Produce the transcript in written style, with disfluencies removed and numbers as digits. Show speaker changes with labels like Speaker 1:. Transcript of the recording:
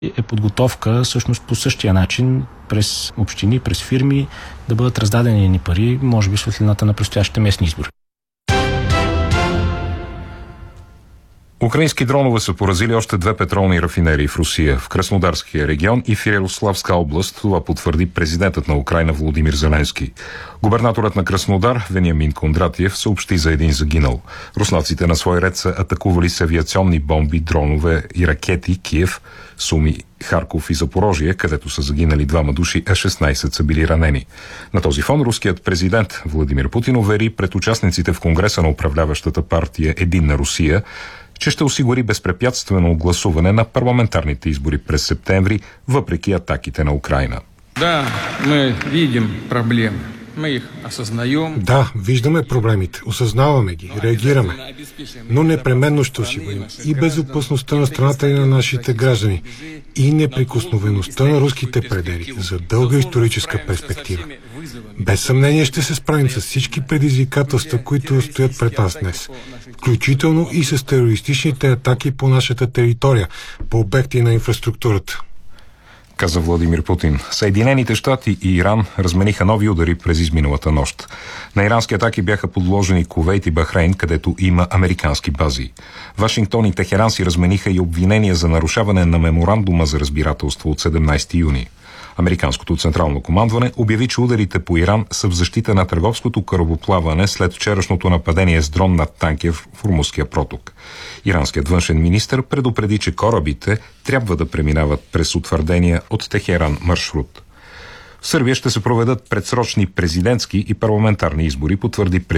Speaker 1: е подготовка всъщност по същия начин през общини, през фирми да бъдат раздадени ни пари, може би светлината на предстоящите местни избори.
Speaker 2: Украински дронове са поразили още 2 петролни рафинерии в Русия, в Краснодарския регион и в Ярославска област. Това потвърди президентът на Украйна Володимир Зеленски. Губернаторът на Краснодар Вениамин Кондратиев съобщи за един загинал. Руснаците на свой ред са атакували с авиационни бомби, дронове и ракети Киев, Суми, Харков и Запорожие, където са загинали 2 души, а 16 са били ранени. На този фон руският президент Владимир Путин увери пред участниците в Конгреса на управляващата партия Единна Русия, че ще осигури безпрепятствено гласуване на парламентарните избори през септември, въпреки атаките на Украйна.
Speaker 3: Да, мы видим проблемы. Мы их осознаем.
Speaker 4: Да, виждаме проблемите, осъзнаваме ги, реагираме, но непременно ще осигурим и безопасността на страната и на нашите граждани, и неприкосновеността на руските предели за дълга историческа перспектива. Без съмнение ще се справим с всички предизвикателства, които стоят пред нас днес, включително и с терористичните атаки по нашата територия, по обекти на инфраструктурата.
Speaker 2: Каза Владимир Путин. Съединените щати и Иран размениха нови удари през изминалата нощ. На ирански атаки бяха подложени Кувейт и Бахрейн, където има американски бази. Вашингтон и Техеран си размениха и обвинения за нарушаване на меморандума за разбирателство от 17 юни. Американското централно командване обяви, че ударите по Иран са в защита на търговското корабоплаване след вчерашното нападение с дрон над танкер в Ормузския проток. Иранският външен министър предупреди, че корабите трябва да преминават през утвърдения от Техеран маршрут. В Сърбия ще се проведат предсрочни президентски и парламентарни избори, потвърди президент